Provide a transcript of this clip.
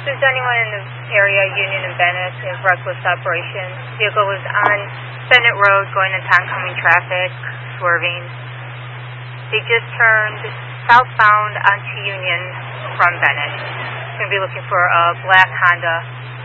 there's anyone in the area, Union and Bennett, in reckless operation. Vehicle was on Bennett Road going into oncoming traffic, swerving. They just turned southbound onto Union from Bennett. Going to be looking for a black Honda